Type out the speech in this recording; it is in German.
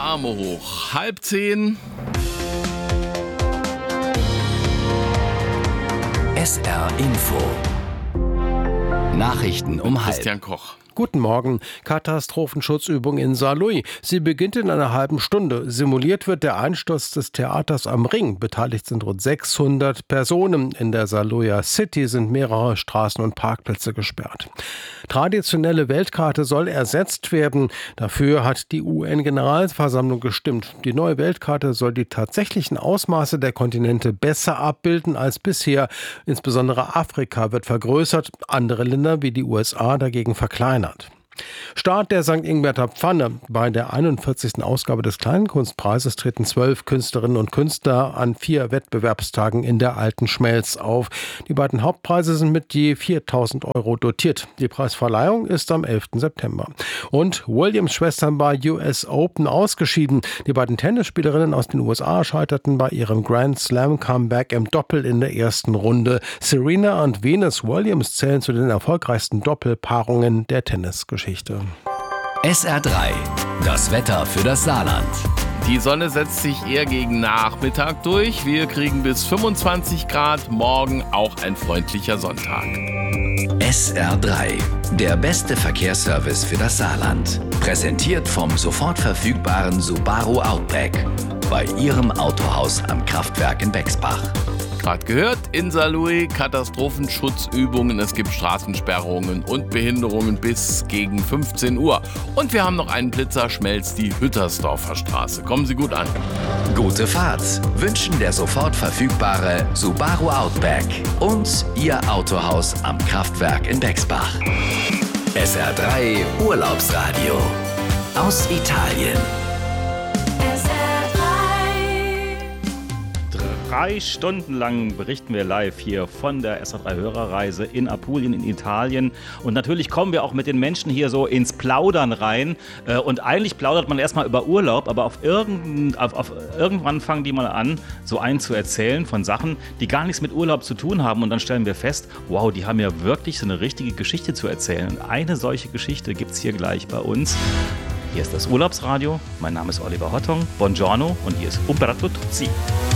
Arme hoch. 9:30. SR Info. Nachrichten um 12:30. Christian Koch. Guten Morgen. Katastrophenschutzübung in Saarlouis. Sie beginnt in einer halben Stunde. Simuliert wird der Einsturz des Theaters am Ring. Beteiligt sind rund 600 Personen. In der Saarlouier City sind mehrere Straßen und Parkplätze gesperrt. Traditionelle Weltkarte soll ersetzt werden. Dafür hat die UN-Generalversammlung gestimmt. Die neue Weltkarte soll die tatsächlichen Ausmaße der Kontinente besser abbilden als bisher. Insbesondere Afrika wird vergrößert, andere Länder wie die USA dagegen verkleinert. Start der St. Ingberter Pfanne. Bei der 41. Ausgabe des Kleinkunstpreises treten 12 Künstlerinnen und Künstler an 4 Wettbewerbstagen in der Alten Schmelz auf. Die beiden Hauptpreise sind mit je 4.000 € dotiert. Die Preisverleihung ist am 11. September. Und Williams-Schwestern bei US Open ausgeschieden. Die beiden Tennisspielerinnen aus den USA scheiterten bei ihrem Grand Slam Comeback im Doppel in der ersten Runde. Serena und Venus Williams zählen zu den erfolgreichsten Doppelpaarungen der Tennisgeschichte. SR3, das Wetter für das Saarland. Die Sonne setzt sich eher gegen Nachmittag durch. Wir kriegen bis 25 Grad. Morgen auch ein freundlicher Sonntag. SR3, der beste Verkehrsservice für das Saarland. Präsentiert vom sofort verfügbaren Subaru Outback. Bei Ihrem Autohaus am Kraftwerk in Bexbach. Gerade gehört, in Saarlouis Katastrophenschutzübungen. Es gibt Straßensperrungen und Behinderungen bis gegen 15 Uhr. Und wir haben noch einen Blitzer, schmelzt die Hüttersdorfer Straße. Kommen Sie gut an. Gute Fahrt wünschen der sofort verfügbare Subaru Outback und Ihr Autohaus am Kraftwerk in Bexbach. SR3 Urlaubsradio aus Italien. 3 Stunden lang berichten wir live hier von der SR3-Hörerreise in Apulien in Italien. Und natürlich kommen wir auch mit den Menschen hier so ins Plaudern rein. Und eigentlich plaudert man erstmal über Urlaub, aber irgendwann fangen die mal an, so einen zu erzählen von Sachen, die gar nichts mit Urlaub zu tun haben. Und dann stellen wir fest, wow, die haben ja wirklich so eine richtige Geschichte zu erzählen. Und eine solche Geschichte gibt es hier gleich bei uns. Hier ist das Urlaubsradio. Mein Name ist Oliver Hottong. Buongiorno und hier ist Umberto Tuzzi.